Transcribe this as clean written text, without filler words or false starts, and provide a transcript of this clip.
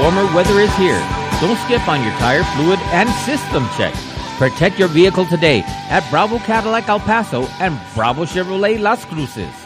warmer weather is here. Don't skip on your tire, fluid, and system check. Protect your vehicle today at Bravo Cadillac El Paso and Bravo Chevrolet Las Cruces.